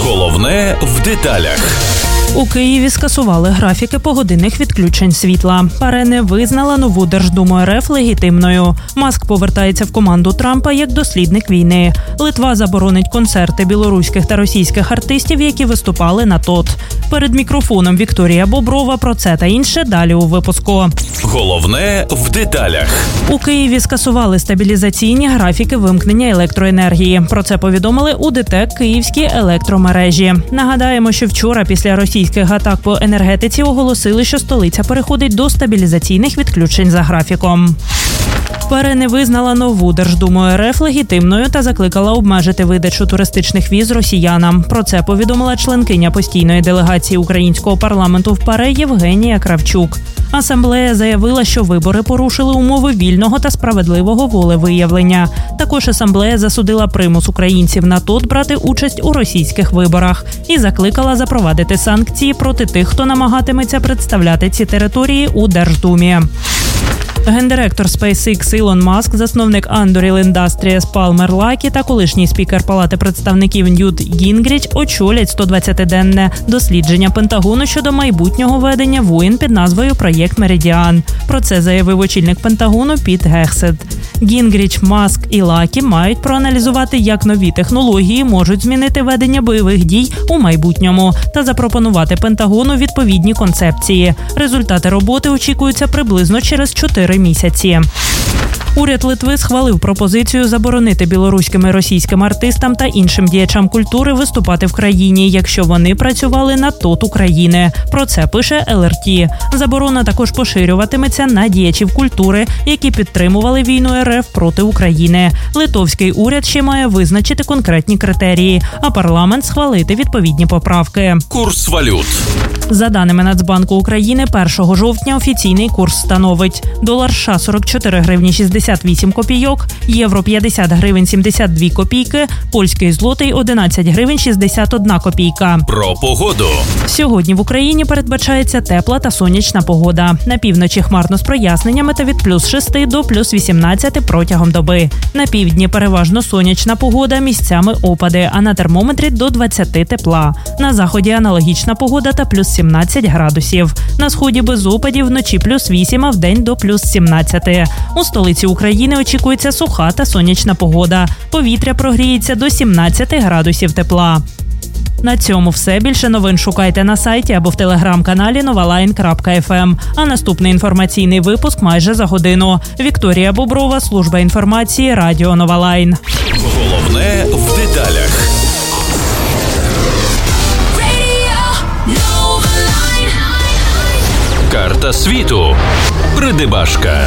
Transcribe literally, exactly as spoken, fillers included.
Головне в деталях. У Києві скасували графіки погодинних відключень світла. ПАРЕ не визнала нову Держдуму РФ легітимною. Маск повертається в команду Трампа як дослідник війни. Литва заборонить концерти білоруських та російських артистів, які виступали на ТОТ. Перед мікрофоном Вікторія Боброва. Про це та інше далі у випуску. Головне в деталях. У Києві скасували стабілізаційні графіки вимкнення електроенергії. Про це повідомили у ДТЕК Київські електромережі. Нагадаємо, що вчора після російських атак по енергетиці оголосили, що столиця переходить до стабілізаційних відключень за графіком. ПАРЕ не визнала нову Держдуму РФ легітимною та закликала обмежити видачу туристичних віз росіянам. Про це повідомила членкиня постійної делегації українського парламенту в ПАРЕ Євгенія Кравчук. Асамблея заявила, що вибори порушили умови вільного та справедливого волевиявлення. Також асамблея засудила примус українців на ТОТ брати участь у російських виборах і закликала запровадити санкції проти тих, хто намагатиметься представляти ці території у Держдумі. Гендиректор SpaceX Ілон Маск, засновник Anduril Industries Палмер Лакі та колишній спікер Палати представників Ньют Гінгріч очолять сто двадцятиденне дослідження Пентагону щодо майбутнього ведення воєн під назвою «Проєкт Меридіан». Про це заявив очільник Пентагону Піт Гексет. Гінгріч, Маск і Лакі мають проаналізувати, як нові технології можуть змінити ведення бойових дій у майбутньому та запропонувати Пентагону відповідні концепції. Результати роботи очікуються приблизно через чотири місяці. Уряд Литви схвалив пропозицію заборонити білоруським і російським артистам та іншим діячам культури виступати в країні, якщо вони працювали на ТОТ України. Про це пише ел ер ті. Заборона також поширюватиметься на діячів культури, які підтримували війну РФ проти України. Литовський уряд ще має визначити конкретні критерії, а парламент схвалити відповідні поправки. Курс валют. За даними Нацбанку України, першого жовтня офіційний курс становить: долар США сорок чотири гривні шістдесят вісім копійок, євро п'ятдесят гривень сімдесят дві копійки, польський злотий одинадцять гривень шістдесят одна копійка. Про погоду. Сьогодні в Україні передбачається тепла та сонячна погода. На півночі хмарно з проясненнями та від плюс шести до плюс вісімнадцяти протягом доби. На півдні переважно сонячна погода, місцями опади, а на термометрі до двадцяти тепла. На заході аналогічна погода та плюс сімнадцять градусів. На сході без опадів, вночі плюс вісім, а вдень до плюс сімнадцяти. У столиці України очікується суха та сонячна погода. Повітря прогріється до сімнадцяти градусів тепла. На цьому все. Більше новин шукайте на сайті або в телеграм-каналі новалайн крапка еф ем. А наступний інформаційний випуск майже за годину. Вікторія Боброва, служба інформації, Радіо Новалайн. Головне в деталях. Карта світу. Придибашка.